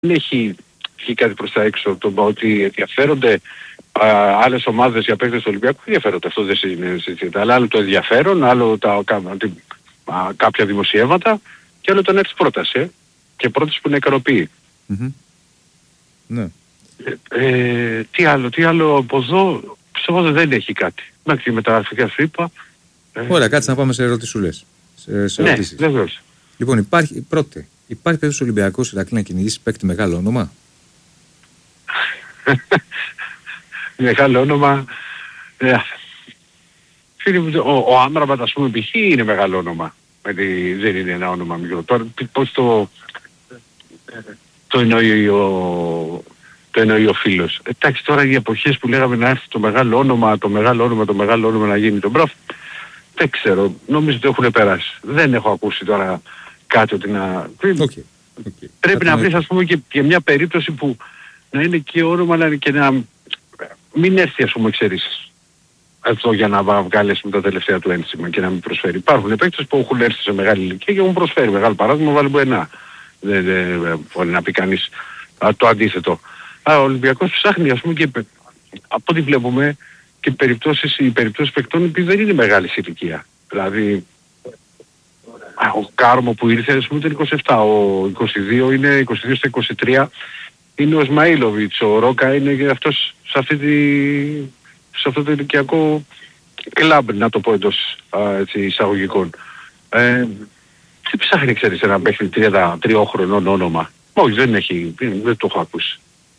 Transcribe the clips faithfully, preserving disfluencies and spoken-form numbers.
δεν έχει βγει κάτι προς τα έξω. Το ότι ενδιαφέρονται α, άλλες ομάδες για παίκτες του Ολυμπιακού, ενδιαφέρονται. Αυτό δεν συζητείται. Αλλά άλλο το ενδιαφέρον, άλλο τα, α, κάποια δημοσιεύματα και άλλο το να έρθει πρόταση. Ε. Και πρόταση που να ικανοποιεί. Mm-hmm. Ναι. Ε, ε, τι άλλο, τι άλλο από εδώ, πιστεύω δεν έχει κάτι. Εντάξει, με τα γραφικά σου είπα. Ε, Ωραία, κάτσε να πάμε σε ερωτησούλες. Σε, σε ναι, ερωτήσεις. βεβαίως. Λοιπόν, υπάρχει, πρώτη, υπάρχει περίπτωση ο Ολυμπιακός Ηρακλή να κυνηγήσει παίκτη μεγάλο όνομα? Μεγάλο όνομα. Ε, ο, ο Άμραμπατ, ας πούμε, π.χ. είναι μεγάλο όνομα. Δηλαδή δεν είναι ένα όνομα μικρό. Τώρα πώς το, το εννοεί ο, το εννοεί ο φίλος. Εντάξει, τώρα οι εποχές που λέγαμε να έρθει το μεγάλο όνομα, το μεγάλο όνομα, το μεγάλο όνομα να γίνει τον μπραφ, δεν ξέρω. Νομίζω ότι έχουν περάσει. Δεν έχω ακούσει τώρα κάτι ότι να... Okay. Okay. Πρέπει να βρεις, ας πούμε, και, και μια περίπτωση που να είναι και όνομα, αλλά και να μην έρθει, ας πούμε, ξέρεις, αυτό για να βγάλεις με τα τελευταία του ένσημα και να μην προσφέρει. Υπάρχουν παίκτες που έχουν έρθει σε μεγάλη ηλικία και έχουν προσφέρει. Μεγάλο παράδειγμα, βάλει Μπουενά. Δεν μπορεί να πει κανείς α, το αντίθετο. Α, ο Ολυμπιακός ψάχνει, ας πούμε, και από ό,τι βλέπουμε και περιπτώσεις, οι περιπτώσεις παικτών που δεν είναι μεγάλης ηλικία. Δηλαδή, α, ο Κάρμο που ήρθε, ας πούμε, ήταν είκοσι επτά, ο είκοσι δύο είναι είκοσι δύο στα είκοσι τρία. Είναι ο Σμαΐλοβιτς, ο Ρόκα είναι και αυτός σε, αυτή τη, σε αυτό το ηλικιακό κλαμπ, να το πω εντός α, έτσι, εισαγωγικών. Ε, τι ψάχνει, ξέρεις, ένα παίχτη τριών χρονών όνομα? Όχι, δεν έχει, δεν το έχω ακούσει.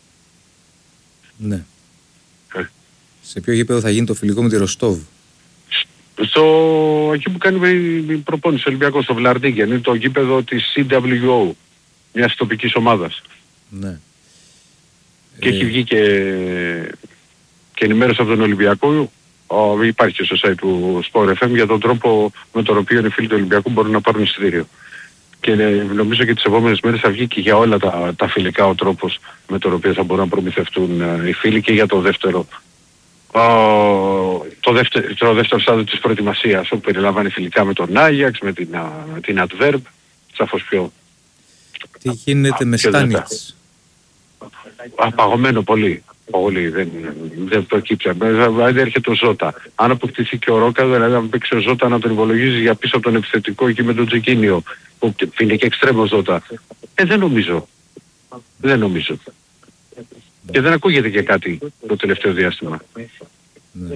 Ναι. Ε. Σε ποιο γήπεδο θα γίνει το φιλικό με τη Ροστόβ? Στο εκεί που κάνει η προπόνηση ο Ολυμπιακός, στο Βλαρντίγκεν, είναι το γήπεδο της σι ντάμπλιου ο, μιας τοπικής ομάδας. Ναι. Και ε... έχει βγει και, και ενημέρωση από τον Ολυμπιακό. Ο, υπάρχει και στο site του Sport εφ εμ για τον τρόπο με τον οποίο οι φίλοι του Ολυμπιακού μπορούν να πάρουν εισιτήριο. Και νομίζω και τις επόμενες μέρες θα βγει και για όλα τα, τα φιλικά ο τρόπος με τον οποίο θα μπορούν να προμηθευτούν uh, οι φίλοι και για το δεύτερο uh, το δεύτερο, το δεύτερο στάδιο της προετοιμασίας, όπου περιλαμβάνει φιλικά με τον Άγιαξ, με την, uh, την Adverb, σαφώς πιο... Τι γίνεται uh, με Στάνιτς? Απαγωμένο πολύ. Πολύ, δεν, δεν προκύψε. Δεν έρχεται ο Ζώτα. Αν αποκτηθεί και ο Ρόκα, δηλαδή αν παίξει ο Ζώτα να τον υπολογίζει για πίσω από τον επιθετικό εκεί με τον Τζεκίνιο, που είναι και εξτρέμος Ζώτα. Ε, δεν νομίζω. Δεν νομίζω. Και δεν ακούγεται και κάτι το τελευταίο διάστημα. Ναι.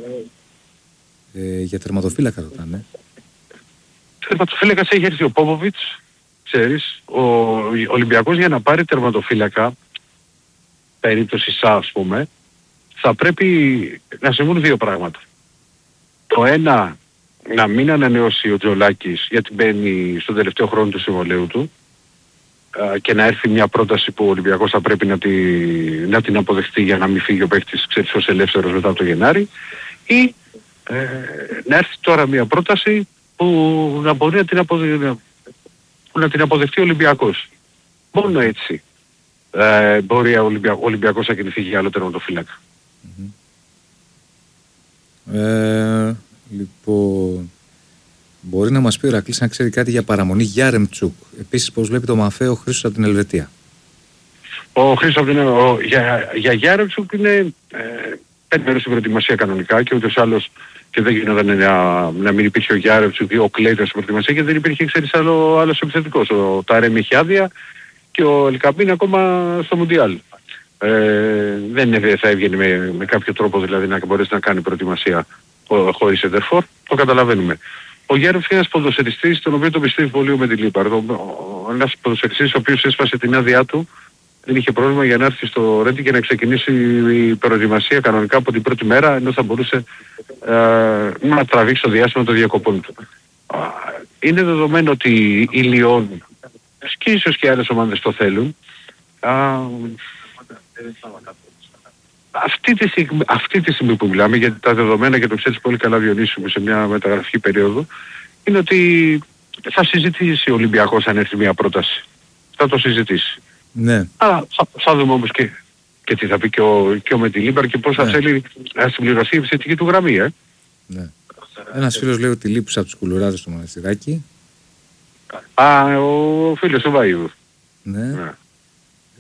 Ε, για τερματοφύλακα ρωτάνε. Τερματοφύλακας έχει έρθει ο Πόποβιτς, ξέρεις. Ο Ολυμπιακός για να πάρει τερματοφύλακα, περίπτωση ΣΑ, ας πούμε, θα πρέπει να συμβούν δύο πράγματα. Το ένα, να μην ανανεώσει ο Τζολάκης, γιατί μπαίνει στον τελευταίο χρόνο του συμβολαίου του, και να έρθει μια πρόταση που ο Ολυμπιακός θα πρέπει να, τη, να την αποδεχτεί για να μην φύγει ο παίκτης, ξέρεις, ως ελεύθερος μετά το Γενάρη, ή ε, να έρθει τώρα μια πρόταση που να μπορεί να την, αποδε... να την αποδεχτεί ο Ολυμπιακός. Μόνο έτσι ε, μπορεί ο Ολυμπια... Ολυμπιακός να κινηθεί για άλλο τερματοφύλακα. Mm-hmm. Ε, λοιπόν, μπορεί να μας πει ο Ηρακλής αν ξέρει κάτι για παραμονή Γιάρεμτσουκ? Επίσης, πώς βλέπει το Μαφέ ο Χρήστος από την Ελβετία? Ο Χρήστος από την Ελβετία, για, για Γιάρεμτσουκ είναι ε, πέντε μέρες στην προετοιμασία κανονικά και ούτως άλλως και δεν γινόταν να, να μην υπήρχε ο Γιάρεμτσουκ ή ο Κλέιτος στην προετοιμασία και δεν υπήρχε, ξέρεις, άλλο, άλλος επιθετικός. Ο Ταρέμ είχε άδεια και ο Ελκαμπίν ακόμα στο Μουντιάλ. Ε, δεν είναι, θα έβγαινε με, με κάποιο τρόπο δηλαδή να μπορέσει να κάνει προετοιμασία χωρίς εντερφόρ, το καταλαβαίνουμε. Ο Γιάρεμς είναι ένας ποδοσφαιριστής, τον οποίο τον πιστεύει πολύ με τη Λίπαρ. Ένας ποδοσφαιριστής ο οποίος έσπασε την άδειά του, δεν είχε πρόβλημα για να έρθει στο Ρέντι και να ξεκινήσει η προετοιμασία κανονικά από την πρώτη μέρα, ενώ θα μπορούσε ε, να τραβήξει το διάστημα των διακοπών του. Είναι δεδομένο ότι η Λιόν και ίσως και άλλες ομάδες το θέλουν. Α, αυτή, τη στιγμή, αυτή τη στιγμή που μιλάμε, γιατί τα δεδομένα και το ξέρεις πολύ καλά Διονύσου σε μια μεταγραφική περίοδο, είναι ότι θα συζητήσει ο Ολυμπιακός αν έρθει μια πρόταση. Θα το συζητήσει. Ναι. Αλλά θα, θα δούμε όμως και, και τι θα πει και ο, και ο Μετιλίμπαρ και πώς θα ναι. θέλει να συμπληρωθεί η επιθετική του γραμμή. Ε. Ναι. Ένας φίλος λέει ότι λείπεις από τους κουλουράδες στο Μοναστηράκι. Α, ο φίλος του Βάιου. Ναι. ναι.